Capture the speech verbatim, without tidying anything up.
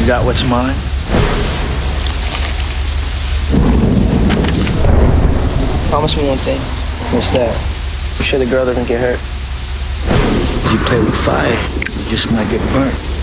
got what's mine? Promise me one thing. What's that? You sure the girl doesn't get hurt? You play with fire, you just might get burnt.